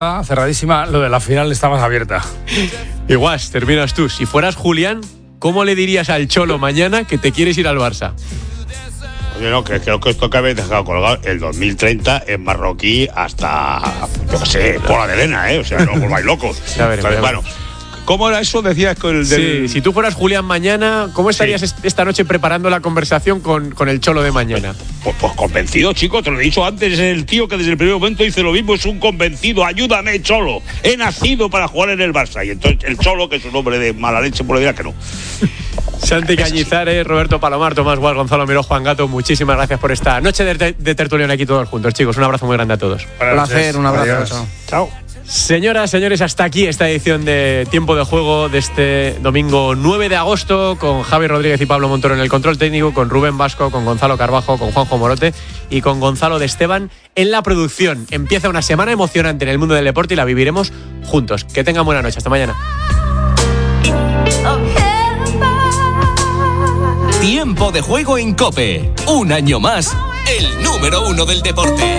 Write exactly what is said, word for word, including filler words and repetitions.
cerradísima, lo de la final está más abierta. Igual, terminas tú. Si fueras Julián, ¿cómo le dirías al Cholo mañana que te quieres ir al Barça? Oye, no, que creo que esto que habéis dejado colgado el dos mil treinta en marroquí hasta, yo qué sé, Pola de Elena, ¿eh? O sea, no os volváis locos. Ya veremos, ya bueno, ¿cómo era eso? Decías con el del... Sí, si tú fueras Julián mañana, ¿cómo estarías sí. esta noche preparando la conversación con, con el Cholo de mañana? Pues, pues convencido, chico, te lo he dicho antes, es el tío que desde el primer momento dice lo mismo, es un convencido, ayúdame, Cholo, he nacido para jugar en el Barça. Y entonces el Cholo, que es un hombre de mala leche, pues le dirá que no. Santi Cañizares, Roberto Palomar, Tomás Gual, Gonzalo Miró, Juan Gato, muchísimas gracias por esta noche de, de tertulión aquí todos juntos, chicos. Un abrazo muy grande a todos. Un placer, un abrazo. Chao. Señoras, señores, hasta aquí esta edición de Tiempo de Juego de este domingo nueve de agosto, con Javi Rodríguez y Pablo Montoro en el control técnico, con Rubén Vasco, con Gonzalo Carbajo, con Juanjo Morote y con Gonzalo de Esteban en la producción. Empieza una semana emocionante en el mundo del deporte y la viviremos juntos. Que tengan buena noche. Hasta mañana. Tiempo de Juego en COPE. Un año más, el número uno del deporte.